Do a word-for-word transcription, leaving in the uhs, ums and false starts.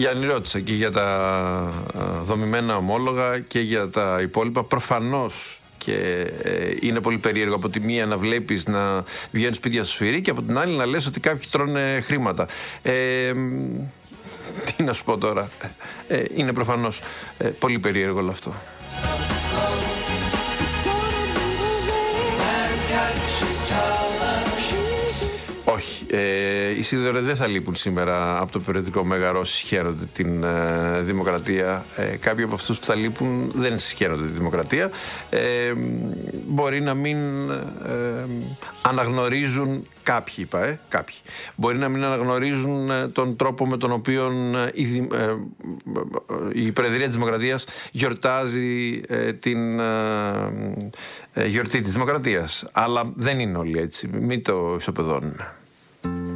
Γιάννη, ρώτησα και για τα δομημένα ομόλογα και για τα υπόλοιπα. Προφανώς και ε, είναι πολύ περίεργο από τη μία να βλέπεις να βγαίνουν σπίτια στο σφυρί και από την άλλη να λες ότι κάποιοι τρώνε χρήματα. Ε, τι να σου πω τώρα. Ε, είναι προφανώς ε, πολύ περίεργο όλο αυτό. Όχι. Ε, οι Σίδωρε δεν θα λείπουν σήμερα από το περιοδικό Μέγαρο όσοι συγχαίρονται την ε, δημοκρατία. Ε, κάποιοι από αυτούς που θα λείπουν δεν συγχαίρονται τη δημοκρατία. Ε, μπορεί να μην ε, αναγνωρίζουν κάποιοι, είπα, ε, κάποιοι. Μπορεί να μην αναγνωρίζουν ε, τον τρόπο με τον οποίο ε, η, ε, η Προεδρία της Δημοκρατίας γιορτάζει ε, την ε, ε, γιορτή της Δημοκρατίας. Αλλά δεν είναι όλοι έτσι. Μην το ισοπεδώνουν.